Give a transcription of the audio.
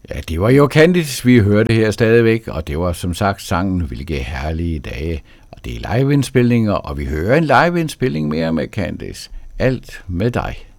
Ja, det var jo Candice, vi hørte her stadigvæk, og det var som sagt sangen Hvilke herlige dage. Og det er liveindspilninger, og vi hører en liveindspilning mere med Candice. Alt med dig.